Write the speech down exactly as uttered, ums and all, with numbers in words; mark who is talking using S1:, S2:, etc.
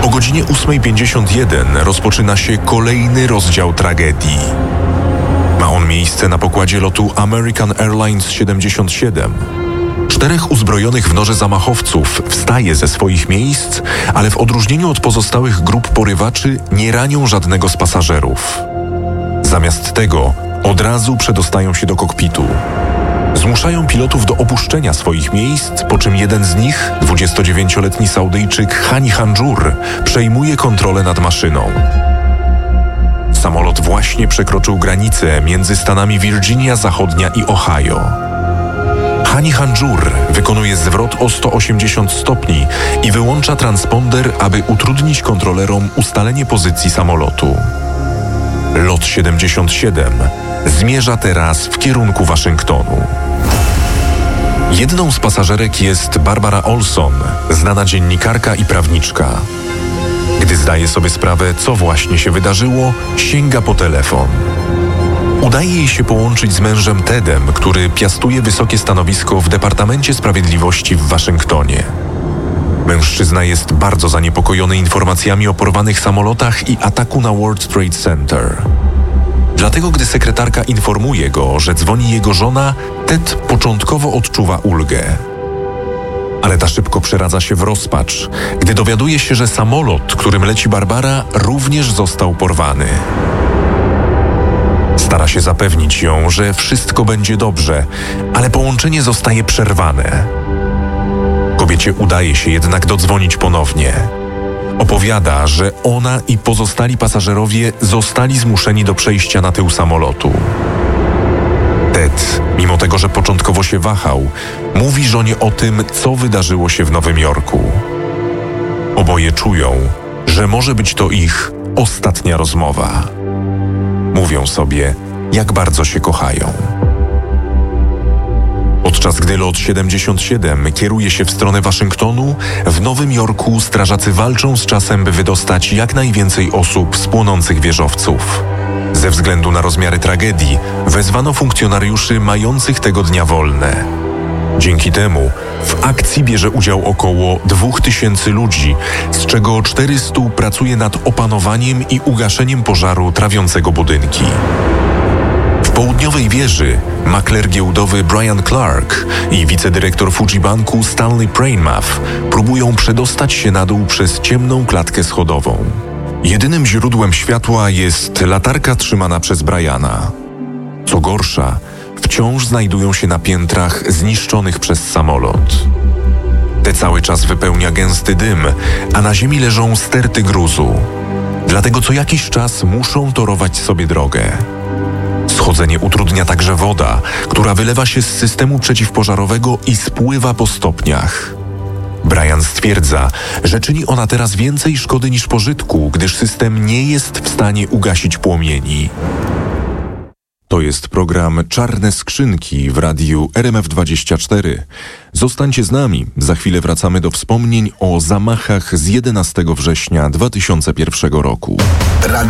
S1: O godzinie ósma pięćdziesiąt jeden rozpoczyna się kolejny rozdział tragedii. Ma on miejsce na pokładzie lotu American Airlines siedemdziesiąt siedem. Czterech uzbrojonych w noże zamachowców wstaje ze swoich miejsc, ale w odróżnieniu od pozostałych grup porywaczy nie ranią żadnego z pasażerów. Zamiast tego od razu przedostają się do kokpitu. Zmuszają pilotów do opuszczenia swoich miejsc, po czym jeden z nich, dwudziestodziewięcioletni Saudyjczyk Hani Hanjour, przejmuje kontrolę nad maszyną. Samolot właśnie przekroczył granicę między stanami Virginia Zachodnia i Ohio. Hani Hanjour wykonuje zwrot o sto osiemdziesiąt stopni i wyłącza transponder, aby utrudnić kontrolerom ustalenie pozycji samolotu. Lot siedemdziesiąt siedem zmierza teraz w kierunku Waszyngtonu. Jedną z pasażerek jest Barbara Olson, znana dziennikarka i prawniczka. Gdy zdaje sobie sprawę, co właśnie się wydarzyło, sięga po telefon. Udaje jej się połączyć z mężem Tedem, który piastuje wysokie stanowisko w Departamencie Sprawiedliwości w Waszyngtonie. Mężczyzna jest bardzo zaniepokojony informacjami o porwanych samolotach i ataku na World Trade Center. Dlatego, gdy sekretarka informuje go, że dzwoni jego żona, Ted początkowo odczuwa ulgę. Ale ta szybko przeradza się w rozpacz, gdy dowiaduje się, że samolot, którym leci Barbara, również został porwany. Stara się zapewnić ją, że wszystko będzie dobrze, ale połączenie zostaje przerwane. Kobiecie udaje się jednak dodzwonić ponownie. Opowiada, że ona i pozostali pasażerowie zostali zmuszeni do przejścia na tył samolotu. Ted, mimo tego, że początkowo się wahał, mówi żonie o tym, co wydarzyło się w Nowym Jorku. Oboje czują, że może być to ich ostatnia rozmowa. Mówią sobie, jak bardzo się kochają. Podczas gdy lot siedemdziesiąt siedem kieruje się w stronę Waszyngtonu, w Nowym Jorku strażacy walczą z czasem, by wydostać jak najwięcej osób z płonących wieżowców. Ze względu na rozmiary tragedii wezwano funkcjonariuszy mających tego dnia wolne. Dzięki temu w akcji bierze udział około dwóch tysięcy ludzi, z czego czterystu pracuje nad opanowaniem i ugaszeniem pożaru trawiącego budynki. W południowej wieży makler giełdowy Brian Clark i wicedyrektor Fujibanku Stanley Prainmath próbują przedostać się na dół przez ciemną klatkę schodową. Jedynym źródłem światła jest latarka trzymana przez Briana. Co gorsza, wciąż znajdują się na piętrach zniszczonych przez samolot. Te cały czas wypełnia gęsty dym, a na ziemi leżą sterty gruzu. Dlatego co jakiś czas muszą torować sobie drogę. Schodzenie utrudnia także woda, która wylewa się z systemu przeciwpożarowego i spływa po stopniach. Brian stwierdza, że czyni ona teraz więcej szkody niż pożytku, gdyż system nie jest w stanie ugasić płomieni. To jest program Czarne Skrzynki w radiu R M F dwadzieścia cztery. Zostańcie z nami, za chwilę wracamy do wspomnień o zamachach z jedenastego września dwa tysiące pierwszego roku.